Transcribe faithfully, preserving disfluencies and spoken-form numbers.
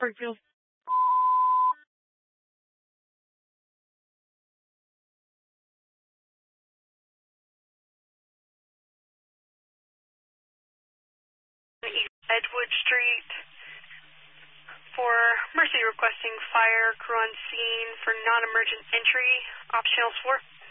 Springfield. East Edgewood Street for Mercy requesting fire crew on scene for non-emergent entry, optional four.